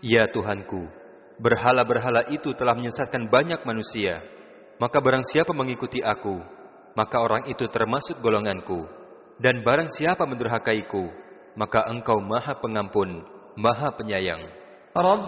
Ya Tuhanku, berhala-berhala itu telah menyesatkan banyak manusia. Maka barang siapa mengikuti aku, maka orang itu termasuk golonganku. Dan barang siapa mendurhakaiku, maka Engkau Maha Pengampun, Maha Penyayang.